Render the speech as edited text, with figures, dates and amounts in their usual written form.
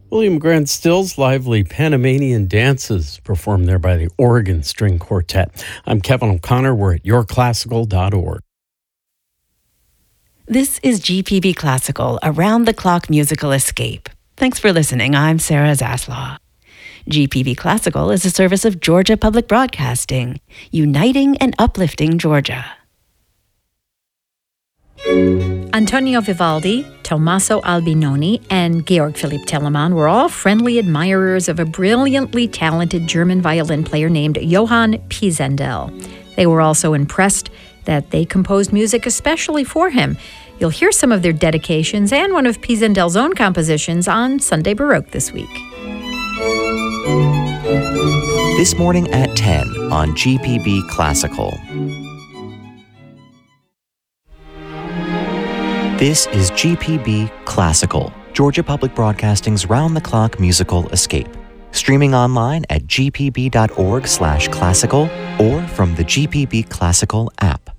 William Grant Still's lively Panamanian dances performed there by the Oregon String Quartet. I'm Kevin O'Connor. We're at yourclassical.org. This is GPB Classical, around-the-clock musical escape. Thanks for listening. I'm Sarah Zaslaw. GPB Classical is a service of Georgia Public Broadcasting, uniting and uplifting Georgia. Antonio Vivaldi, Tommaso Albinoni, and Georg Philipp Telemann were all friendly admirers of a brilliantly talented German violin player named Johann Pisendel. They were also impressed that they composed music especially for him. You'll hear some of their dedications and one of Pisendel's own compositions on Sunday Baroque this week. This morning at 10 on GPB Classical. This is GPB Classical, Georgia Public Broadcasting's round-the-clock musical escape. Streaming online at gpb.org/classical or from the GPB Classical app.